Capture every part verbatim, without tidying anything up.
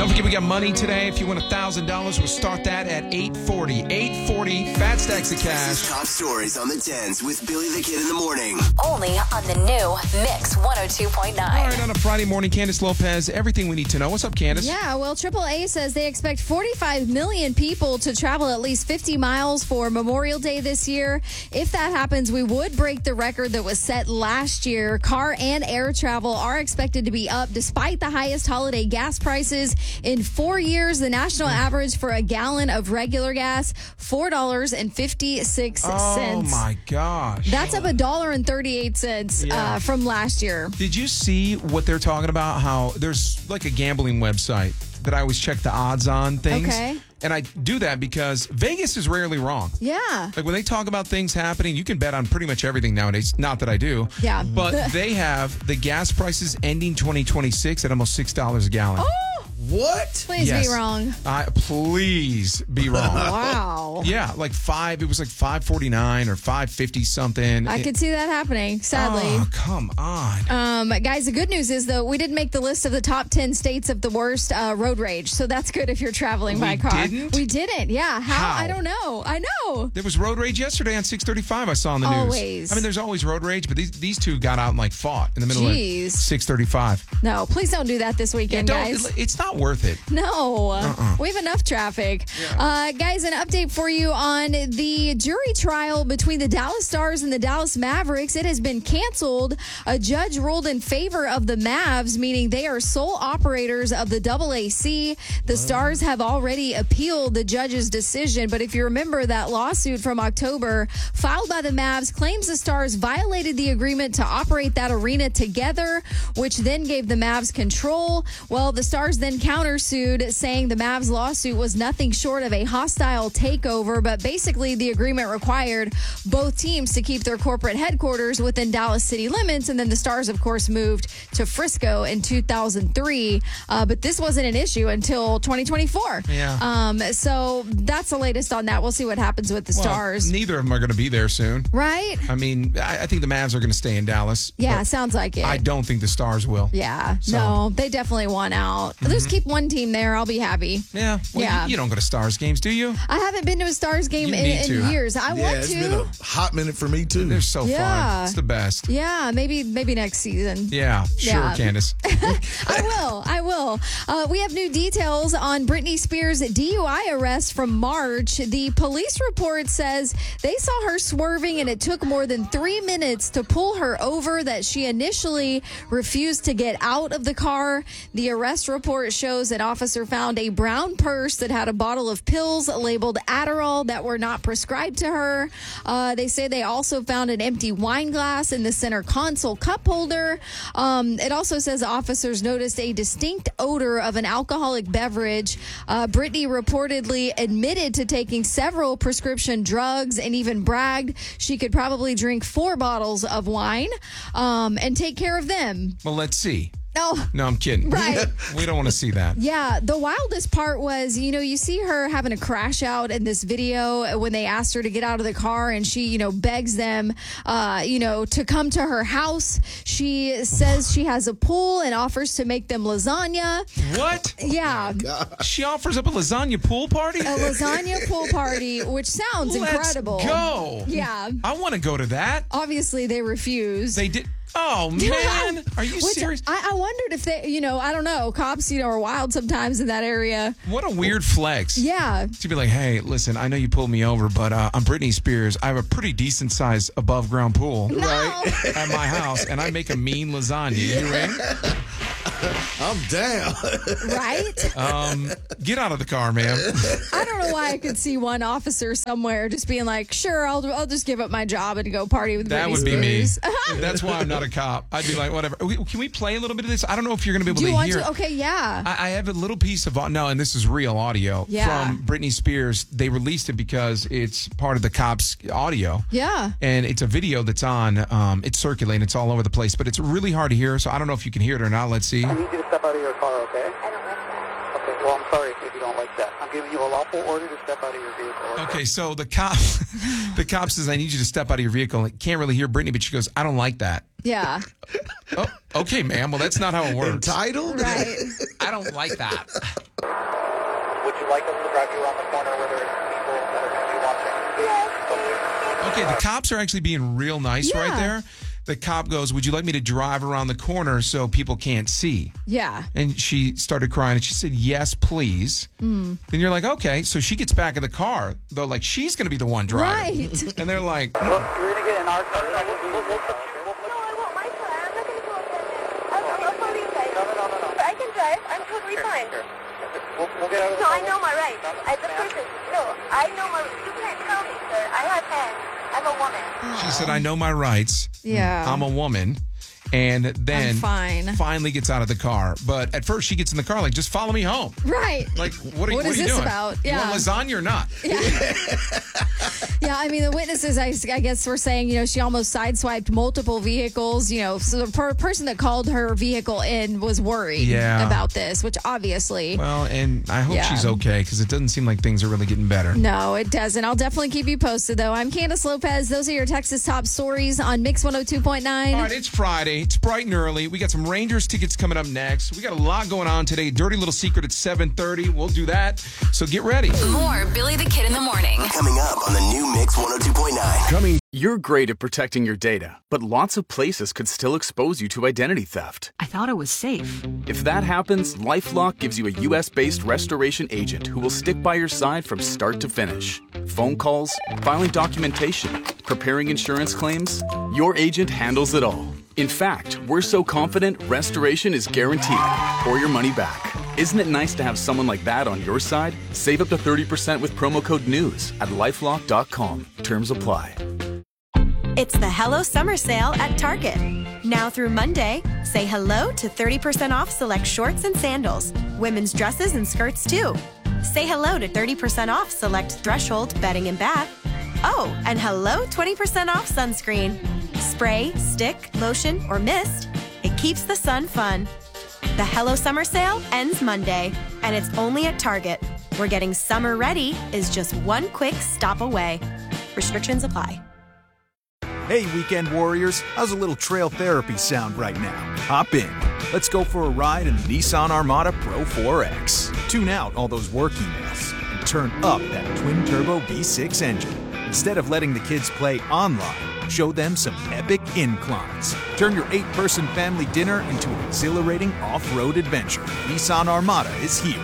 Don't forget we got money today. If you win one thousand dollars, we'll start that at eight forty. eight forty, fat stacks of cash. Top stories on the tens with Billy the Kid in the morning. Only on the new Mix one oh two point nine. All right, on a Friday morning, Candace Lopez, everything we need to know. What's up, Candace? Yeah, well, triple A says they expect forty-five million people to travel at least fifty miles for Memorial Day this year. If that happens, we would break the record that was set last year. Car and air travel are expected to be up despite the highest holiday gas prices in four years. The national average for a gallon of regular gas, four dollars and fifty-six cents. Oh, my gosh. That's up one dollar and thirty-eight cents Yeah. uh, from last year. Did you see what they're talking about? How there's like a gambling website that I always check the odds on things. Okay. And I do that because Vegas is rarely wrong. Yeah. Like when they talk about things happening, you can bet on pretty much everything nowadays. Not that I do. Yeah. But they have the gas prices ending twenty twenty-six at almost six dollars a gallon. Oh, What? please Yes. be wrong. Uh, please be wrong. Wow. Yeah, like five. It was like five forty-nine or five fifty something. I It- could see that happening, sadly. Oh, come on. Um, guys, the good news is, though, we didn't make the list of the top ten states of the worst uh, road rage. So that's good if you're traveling by We car. didn't? We didn't. Yeah. How? How? I don't know. I know. There was road rage yesterday on six thirty-five. I saw on the news. Always. I mean, there's always road rage, but these these two got out and like fought in the middle Jeez. of six thirty-five. No, please don't do that this weekend, Don't. guys. It's not worth it. No, Uh-uh. we have enough traffic. Uh, guys, an update for you on the jury trial between the Dallas Stars and the Dallas Mavericks. It has been canceled. A judge ruled in favor of the Mavs, meaning they are sole operators of the double A C. The Stars have already appealed the judge's decision, but if you remember that lawsuit from October filed by the Mavs claims the Stars violated the agreement to operate that arena together, which then gave the Mavs control. Well, the Stars then countersued, saying the Mavs lawsuit was nothing short of a hostile takeover, but basically the agreement required both teams to keep their corporate headquarters within Dallas city limits, and then the Stars, of course, moved to Frisco in two thousand three, uh, but this wasn't an issue until twenty twenty-four. Yeah. Um, so that's the latest on that. We'll see what happens with the Well, Stars. neither of them are going to be there soon. Right? I mean, I, I think the Mavs are going to stay in Dallas. Yeah, but sounds like it. I don't think the Stars will. Yeah, So- no, they definitely won out. Just keep one team there. I'll be happy. Yeah. Well, Yeah. You, you don't go to Stars games, do you? I haven't been to a Stars game You in, need in to. years. I Yeah, want it's to. been a hot minute for me, too. They're so Yeah. fun. It's the best. Yeah, maybe maybe next season. Yeah, sure, Yeah. Candace. I will. I will. Uh, we have new details on Britney Spears' D U I arrest from March. The police report says they saw her swerving and it took more than three minutes to pull her over, that she initially refused to get out of the car. The arrest report shows an officer found a brown purse that had a bottle of pills labeled Adderall that were not prescribed to her. Uh, they say they also found an empty wine glass in the center console cup holder. Um, it also says officers noticed a distinct odor of an alcoholic beverage. Uh, Britney reportedly admitted to taking several prescription drugs and even bragged she could probably drink four bottles of wine um, and take care of them. Well, let's see. Oh, No, I'm kidding. Right. We don't want to see that. yeah, the wildest part was, you know, you see her having a crash out in this video when they asked her to get out of the car, and she, you know, begs them, uh, you know, to come to her house. She says she has a pool and offers to make them lasagna. What? Yeah, She offers up a lasagna pool party? a lasagna pool party, which sounds Let's incredible. go. Yeah. I want to go to that. Obviously, they refused. They did. Oh, man. Are you Which serious? I, I wondered if they, you know, I don't know. Cops, you know, are wild sometimes in that area. What a weird flex. Yeah. To be like, hey, listen, I know you pulled me over, but uh, I'm Britney Spears. I have a pretty decent sized above ground pool No. at my house, and I make a mean lasagna. You in? I'm down. Right? Um, get out of the car, ma'am. I don't know why I could see one officer somewhere just being like, sure, I'll I'll just give up my job and go party with That Britney would be me. Spears. That's why I'm not a cop. I'd be like, whatever. We- Can we play a little bit of this? I don't know if you're going to be able Do you to want hear. to? Okay, yeah. I I have a little piece of no, and this is real audio Yeah. from Britney Spears. They released it because it's part of the cops' audio. Yeah. And it's a video that's on. Um, it's circulating. It's all over the place, but it's really hard to hear. So I don't know if you can hear it or not. Let's see. I need you to step out of your car, okay? I don't like that. Okay, well, I'm sorry if you don't like that. I'm giving you a lawful order to step out of your vehicle. Okay, Okay, so the cop, the cop says, "I need you to step out of your vehicle." I can't really hear Britney, but she goes, "I don't like that." Yeah. Oh, okay, ma'am. Well, that's not how it works. Entitled? Right. I don't like that. you like us to drive you around the corner where there's people that are going to be watching? Yes, please. Okay, the cops are actually being real nice Yeah. right there. The cop goes, would you like me to drive around the corner so people can't see? Yeah. And she started crying and she said, yes, please. Mm. Then you're like, okay. So she gets back in the car, though, like she's going to be the one driving. Right. And they're like, Well, you're going to get in our car. No, we'll, we'll, we'll, we'll, No, I want my car. I'm not going to go up there. I'll, I'll follow you guys. no, no, no, no, no. I can drive. I'm totally fine. We'll, we'll get out of the No, I car. know my rights. I, the person. No, I know my. You can't tell me, sir. I have hands. I'm a woman. she said, I know my rights. Yeah. I'm a woman. And then I'm fine. finally gets out of the car. But at first she gets in the car like, just follow me home. Right. Like, what are, What what is are you this doing? about? You Yeah. want lasagna or not? Yeah, I mean, the witnesses, I, I guess, were saying, you know, she almost sideswiped multiple vehicles. You know, so the per- person that called her vehicle in was worried Yeah. about this, which obviously. Well, and I hope Yeah. she's okay because it doesn't seem like things are really getting better. No, it doesn't. I'll definitely keep you posted, though. I'm Candace Lopez. Those are your Texas top stories on Mix one oh two point nine. All right, it's Friday. It's bright and early. We got some Rangers tickets coming up next. We got a lot going on today. Dirty Little Secret at seven thirty. We'll do that. So get ready. More Billy the Kid in the Morning. Coming up on the new Mix one oh two point nine. Coming. You're great at protecting your data, but lots of places could still expose you to identity theft. I thought it was safe. If that happens, LifeLock gives you a U S based restoration agent who will stick by your side from start to finish. Phone calls, filing documentation, preparing insurance claims. Your agent handles it all. In fact, we're so confident restoration is guaranteed or your money back. Isn't it nice to have someone like that on your side? Save up to thirty percent with promo code NEWS at lifelock dot com. Terms apply. It's the Hello Summer Sale at Target. Now through Monday, say hello to thirty percent off select shorts and sandals, women's dresses and skirts too. Say hello to thirty percent off select Threshold bedding and bath. Oh, and hello twenty percent off sunscreen. Spray, stick, lotion, or mist, it keeps the sun fun. The Hello Summer Sale ends Monday, and it's only at Target, where getting summer ready is just one quick stop away. Restrictions apply. Hey, weekend warriors, how's a little trail therapy sound right now? Hop in. Let's go for a ride in the Nissan Armada Pro four X. Tune out all those work emails and turn up that twin-turbo V six engine. Instead of letting the kids play online, show them some epic inclines. Turn your eight-person family dinner into an exhilarating off-road adventure. Nissan Armada is here.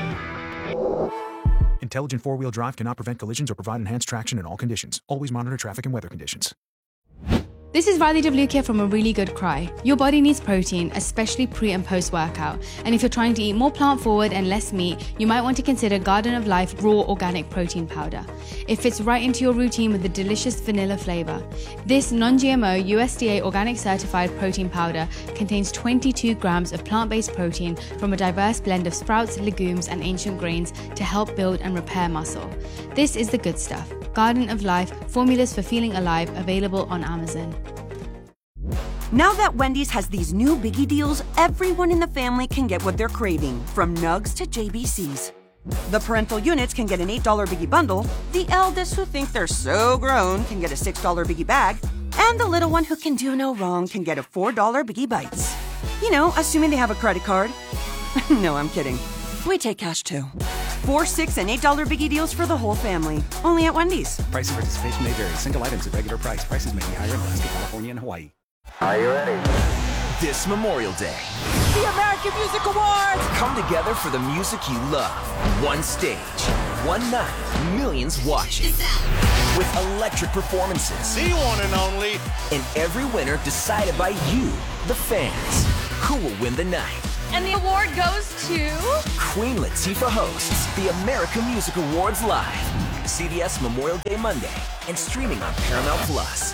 Intelligent four-wheel drive cannot prevent collisions or provide enhanced traction in all conditions. Always monitor traffic and weather conditions. This is Riley Devlukia from A Really Good Cry. Your body needs protein, especially pre and post workout. And if you're trying to eat more plant forward and less meat, you might want to consider Garden of Life Raw Organic Protein Powder. It fits right into your routine with a delicious vanilla flavor. This non-G M O U S D A organic certified protein powder contains twenty-two grams of plant-based protein from a diverse blend of sprouts, legumes, and ancient grains to help build and repair muscle. This is the good stuff. Garden of Life, formulas for feeling alive, available on Amazon. Now that Wendy's has these new biggie deals, everyone in the family can get what they're craving, from nugs to J B Cs. The parental units can get an eight dollar biggie bundle, the eldest who think they're so grown can get a six dollar biggie bag, and the little one who can do no wrong can get a four dollar biggie bites. You know, assuming they have a credit card. No, I'm kidding. We take cash too. Four, six, and eight dollar biggie deals for the whole family. Only at Wendy's. Price and participation may vary. Single items at regular price. Prices may be higher in Alaska, California, and Hawaii. Are you ready? This Memorial Day, the American Music Awards come together for the music you love. One stage, one night, millions watching. With electric performances. The one and only. And every winner decided by you, the fans. Who will win the night? And the award goes to... Queen Latifah hosts the American Music Awards live. C B S Memorial Day Monday and streaming on Paramount Plus.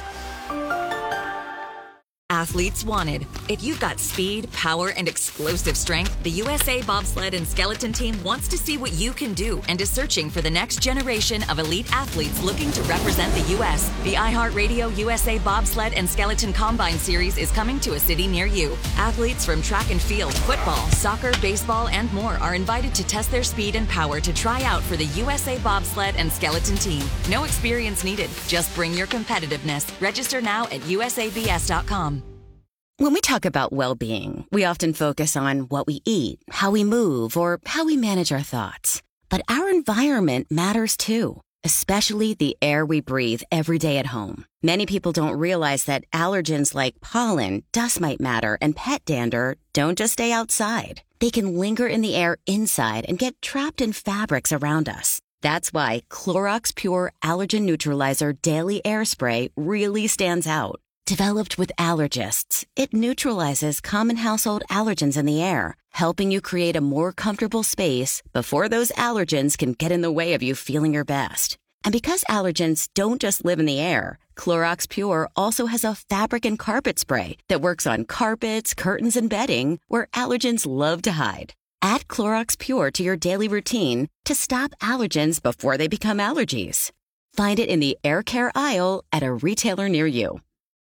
Athletes wanted. If you've got speed, power, and explosive strength, the U S A Bobsled and Skeleton Team wants to see what you can do and is searching for the next generation of elite athletes looking to represent the U S The iHeartRadio U S A Bobsled and Skeleton Combine Series is coming to a city near you. Athletes from track and field, football, soccer, baseball, and more are invited to test their speed and power to try out for the U S A Bobsled and Skeleton Team. No experience needed. Just bring your competitiveness. Register now at U S A B S dot com. When we talk about well-being, we often focus on what we eat, how we move, or how we manage our thoughts. But our environment matters too, especially the air we breathe every day at home. Many people don't realize that allergens like pollen, dust mite matter, and pet dander don't just stay outside. They can linger in the air inside and get trapped in fabrics around us. That's why Clorox Pure Allergen Neutralizer Daily Air Spray really stands out. Developed with allergists, it neutralizes common household allergens in the air, helping you create a more comfortable space before those allergens can get in the way of you feeling your best. And because allergens don't just live in the air, Clorox Pure also has a fabric and carpet spray that works on carpets, curtains, and bedding where allergens love to hide. Add Clorox Pure to your daily routine to stop allergens before they become allergies. Find it in the air care aisle at a retailer near you.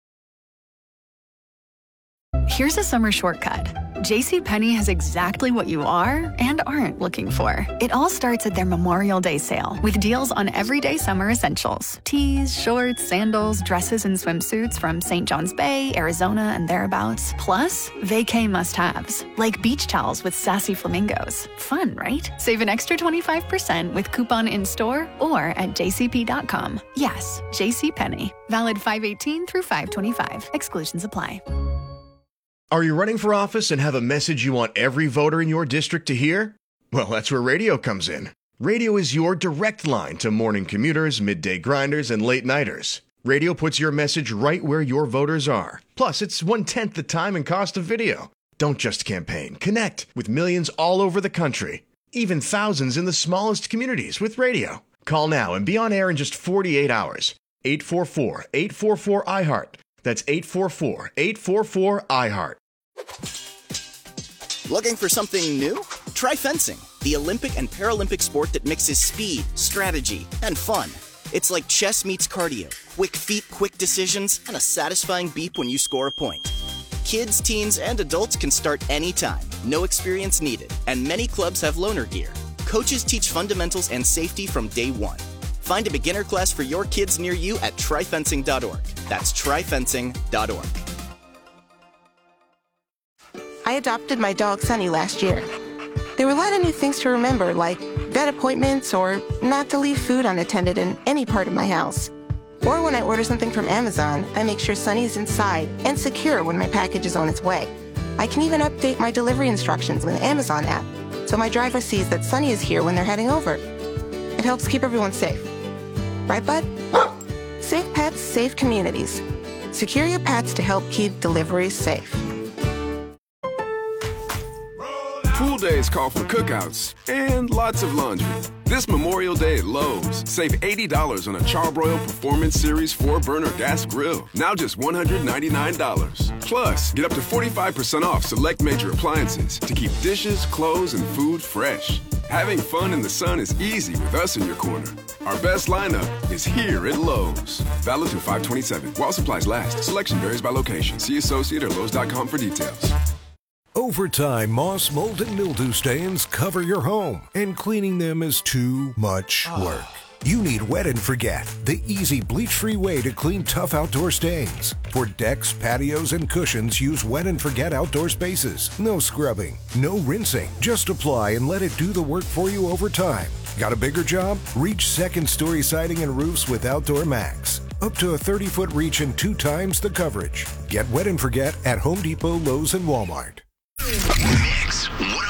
Here's a summer shortcut. JCPenney has exactly what you are and aren't looking for. It all starts at their Memorial Day sale with deals on everyday summer essentials. Tees, shorts, sandals, dresses, and swimsuits from Saint John's Bay, Arizona, and thereabouts. Plus, vacay must-haves, like beach towels with sassy flamingos. Fun, right? Save an extra twenty-five percent with coupon in-store or at j c p dot com. Yes, JCPenney. Valid five eighteen through five twenty-five. Exclusions apply. Are you running for office and have a message you want every voter in your district to hear? Well, that's where radio comes in. Radio is your direct line to morning commuters, midday grinders, and late-nighters. Radio puts your message right where your voters are. Plus, it's one-tenth the time and cost of video. Don't just campaign. Connect with millions all over the country. Even thousands in the smallest communities with radio. Call now and be on air in just forty-eight hours. eight four four, eight four four, I heart. That's eight four four, eight four four, I heart. Looking for something new? Try fencing, the Olympic and Paralympic sport that mixes speed, strategy, and fun. It's like chess meets cardio, quick feet, quick decisions, and a satisfying beep when you score a point. Kids, teens, and adults can start anytime, no experience needed, and many clubs have loaner gear. Coaches teach fundamentals and safety from day one. Find a beginner class for your kids near you at try fencing dot org. That's try fencing dot org. I adopted my dog Sunny last year. There were a lot of new things to remember, like vet appointments or not to leave food unattended in any part of my house. Or when I order something from Amazon, I make sure Sunny is inside and secure when my package is on its way. I can even update my delivery instructions with the Amazon app, so my driver sees that Sunny is here when they're heading over. It helps keep everyone safe. Right, bud? Safe pets, safe communities. Secure your pets to help keep deliveries safe. Pool days call for cookouts and lots of laundry. This Memorial Day at Lowe's, save eighty dollars on a Charbroil Performance Series four burner gas grill, now just one hundred ninety-nine dollars. Plus, get up to forty-five percent off select major appliances to keep dishes, clothes, and food fresh. Having fun in the sun is easy with us in your corner. Our best lineup is here at Lowe's. Valid through five twenty-seven. While supplies last. Selection varies by location. See associate or lowes dot com for details. Over time, moss, mold, and mildew stains cover your home, and cleaning them is too much work. You need Wet and Forget, the easy bleach-free way to clean tough outdoor stains. For decks, patios, and cushions, use Wet and Forget outdoor spaces. No scrubbing, no rinsing. Just apply and let it do the work for you over time. Got a bigger job? Reach second-story siding and roofs with Outdoor Max. Up to a thirty-foot reach and two times the coverage. Get Wet and Forget at Home Depot, Lowe's, and Walmart. Mix one